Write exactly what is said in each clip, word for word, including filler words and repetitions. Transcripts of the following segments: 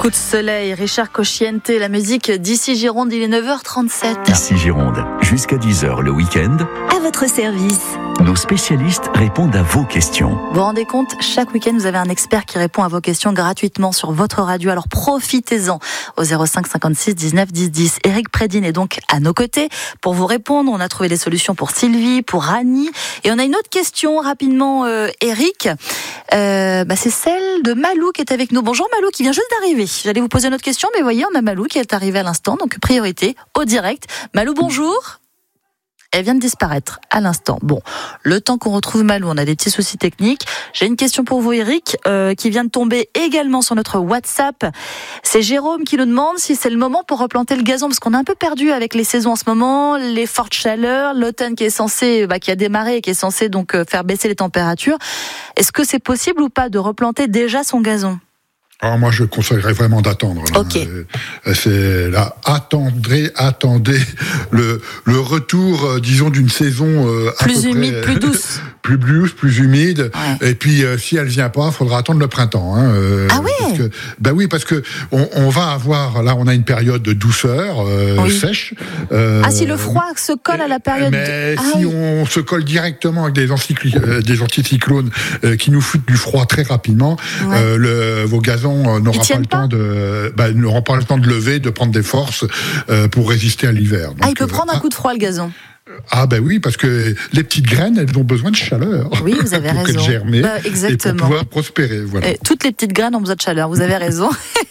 Coup de soleil, Richard Cocchiente, la musique d'Ici Gironde, il est neuf heures trente-sept. Ici Gironde, jusqu'à dix heures le week-end. À votre service. Nos spécialistes répondent à vos questions. Vous vous rendez compte, chaque week-end, vous avez un expert qui répond à vos questions gratuitement sur votre radio. Alors profitez-en au zéro cinq cinquante-six dix-neuf dix dix. Éric Prédine est donc à nos côtés pour vous répondre. On a trouvé des solutions pour Sylvie, pour Annie. Et on a une autre question rapidement, euh, Éric. Euh, bah c'est celle de Malou qui est avec nous. Bonjour Malou, qui vient juste d'arriver. J'allais vous poser une autre question, mais voyez, on a Malou qui est arrivée à l'instant, donc priorité au direct. Malou, bonjour. Elle vient de disparaître à l'instant. Bon, le temps qu'on retrouve Malou, on a des petits soucis techniques. J'ai une question pour vous, Éric, euh, qui vient de tomber également sur notre WhatsApp. C'est Jérôme qui nous demande si c'est le moment pour replanter le gazon, parce qu'on est un peu perdu avec les saisons en ce moment, les fortes chaleurs, l'automne qui est censé, bah, qui a démarré et qui est censé donc faire baisser les températures. Est-ce que c'est possible ou pas de replanter déjà son gazon ? Alors moi, je conseillerais vraiment d'attendre. Là. Ok. C'est là, attendez, attendez le le retour, euh, disons, d'une saison euh, à plus peu humide, près, plus douce, plus douce, plus humide. Ouais. Et puis, euh, si elle vient pas, il faudra attendre le printemps. Hein, euh, ah ouais. Parce que, ben oui, parce que on, on va avoir là, on a une période de douceur euh, oui. sèche. Euh, ah si le froid se colle à la période. Mais de... ah, si oui. on se colle directement avec des, anticycl- euh, des anticyclones euh, qui nous foutent du froid très rapidement, ouais. euh, le, vos gazons n'aura pas le pas temps de, bah, n'aura pas le temps de lever, de prendre des forces euh, pour résister à l'hiver. Donc, ah, il peut prendre euh, un coup de froid le gazon. Ah ben oui, parce que les petites graines, elles ont besoin de chaleur. Oui, vous avez pour raison. Pour germer bah, et pour pouvoir prospérer. Voilà. Et toutes les petites graines ont besoin de chaleur. Vous avez raison.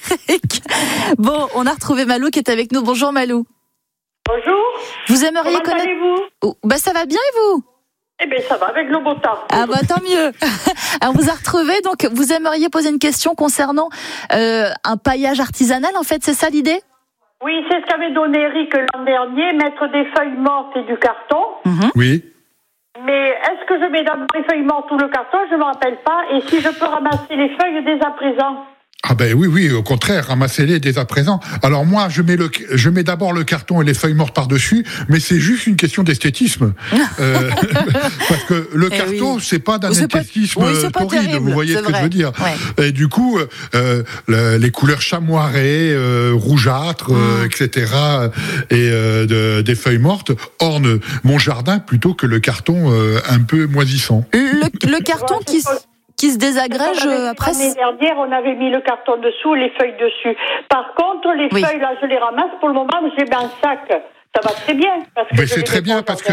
Bon, on a retrouvé Malou qui est avec nous. Bonjour Malou. Bonjour. Vous aimeriez Comment connaître. allez-vous ? Oh, bah ça va bien et vous ? Eh bien, ça va avec le beau temps. Ah bah tant mieux. Alors vous a retrouvé, donc vous aimeriez poser une question concernant euh, un paillage artisanal, en fait, c'est ça l'idée ? Oui, c'est ce qu'avait donné Eric l'an dernier, mettre des feuilles mortes et du carton. Mm-hmm. Oui. Mais est-ce que je mets d'abord les feuilles mortes ou le carton ? Je ne me rappelle pas. Et si je peux ramasser les feuilles dès à présent ? Ah ben oui, oui, au contraire, ramassez-les dès à présent. Alors moi, je mets le, je mets d'abord le carton et les feuilles mortes par-dessus, mais c'est juste une question d'esthétisme. euh, parce que le eh carton, oui. c'est pas d'un c'est esthétisme pas, oui, c'est pas torride, terrible, vous voyez ce que vrai. je veux dire. Ouais. Et du coup, euh, le, les couleurs chamoirées, euh, rougeâtres, mmh. euh, et cetera, et euh, de, des feuilles mortes ornent mon jardin plutôt que le carton euh, un peu moisissant. Le, le carton qui... qui se désagrège avait, après. L'année dernière, on avait mis le carton dessous, les feuilles dessus. Par contre, les oui. feuilles, là, je les ramasse pour le moment, mais je les mets en sac. Ça va très bien. Parce que mais c'est très bien parce que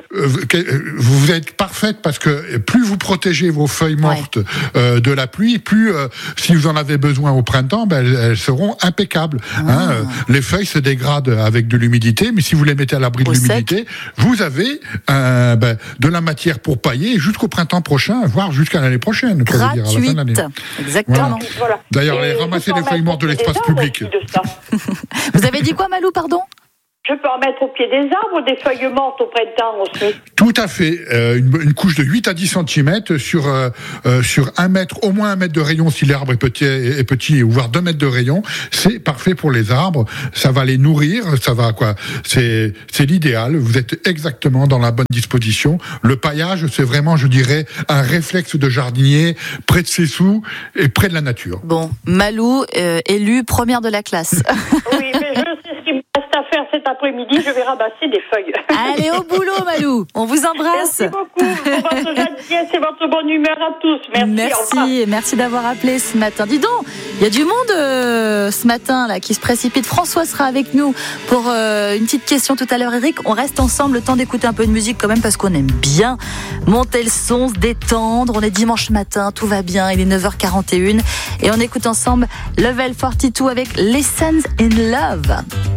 euh, vous êtes parfaite parce que plus vous protégez vos feuilles mortes ouais. euh, de la pluie, plus euh, si vous en avez besoin au printemps, ben, elles, elles seront impeccables. Ah. Hein, euh, les feuilles se dégradent avec de l'humidité, mais si vous les mettez à l'abri au de l'humidité, sec. Vous avez euh, ben, de la matière pour pailler jusqu'au printemps prochain, voire jusqu'à l'année prochaine. Gratuite. Dire, à la fin de l'année. Exactement. Voilà. Voilà. D'ailleurs, les ramasser les feuilles mortes de l'espace public. De vous avez dit quoi, Malou, pardon ? Je peux en mettre au pied des arbres, des feuilles mortes au printemps aussi. Tout à fait. Euh, une, une couche de huit à dix centimètres sur, euh, euh, sur un mètre, au moins un mètre de rayon si l'arbre est petit, est petit, voire deux mètres de rayon. C'est parfait pour les arbres. Ça va les nourrir. Ça va, quoi. C'est, c'est l'idéal. Vous êtes exactement dans la bonne disposition. Le paillage, c'est vraiment, je dirais, un réflexe de jardinier près de ses sous et près de la nature. Bon. Malou, euh, élue première de la classe. Oui, mais je sais ce qu'il me reste à faire cet après-midi, je vais ramasser des feuilles. Allez au boulot, Malou. On vous embrasse. Merci beaucoup pour votre gentillesse et votre bonne humeur à tous. Merci. Merci, merci d'avoir appelé ce matin. Dis donc, il y a du monde euh, ce matin là qui se précipite. François sera avec nous pour euh, une petite question tout à l'heure. Eric, on reste ensemble, le temps d'écouter un peu de musique quand même parce qu'on aime bien monter le son, se détendre. On est dimanche matin, tout va bien. Il est neuf heures quarante et une et on écoute ensemble Level quarante-deux avec Lessons in Love.